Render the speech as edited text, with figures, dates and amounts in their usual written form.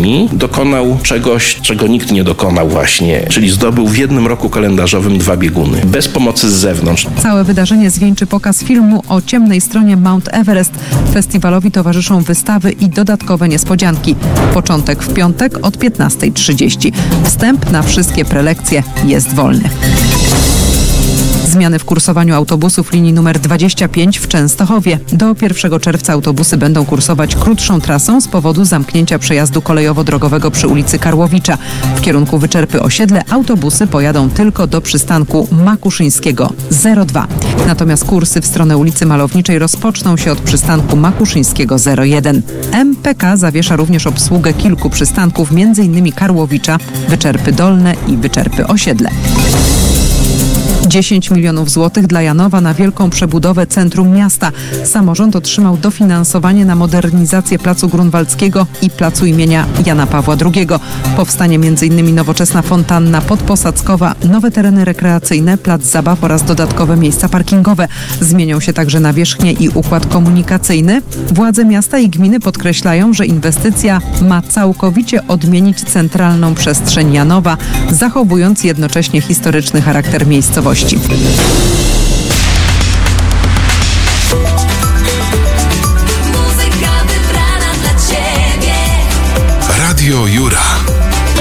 pandemii dokonał czegoś, czego nikt nie dokonał właśnie, czyli zdobył w jednym roku kalendarzowym 2 bieguny, bez pomocy z zewnątrz. Całe wydarzenie zwieńczy pokaz filmu o ciemnej stronie Mount Everest. Festiwalowi towarzyszą wystawy i dodatkowe niespodzianki. Początek w piątek od 15:30. Wstęp na wszystkie prelekcje jest wolny. Zmiany w kursowaniu autobusów linii nr 25 w Częstochowie. Do 1 czerwca autobusy będą kursować krótszą trasą z powodu zamknięcia przejazdu kolejowo-drogowego przy ulicy Karłowicza. W kierunku Wyczerpy Osiedle autobusy pojadą tylko do przystanku Makuszyńskiego 02. Natomiast kursy w stronę ulicy Malowniczej rozpoczną się od przystanku Makuszyńskiego 01. MPK zawiesza również obsługę kilku przystanków, m.in. Karłowicza, Wyczerpy Dolne i Wyczerpy Osiedle. 10 milionów złotych dla Janowa na wielką przebudowę centrum miasta. Samorząd otrzymał dofinansowanie na modernizację Placu Grunwaldzkiego i Placu imienia Jana Pawła II. Powstanie m.in. nowoczesna fontanna podposadzkowa, nowe tereny rekreacyjne, plac zabaw oraz dodatkowe miejsca parkingowe. Zmienią się także nawierzchnie i układ komunikacyjny. Władze miasta i gminy podkreślają, że inwestycja ma całkowicie odmienić centralną przestrzeń Janowa, zachowując jednocześnie historyczny charakter miejscowości. Muzyka wybrana dla Ciebie. Radio Jura.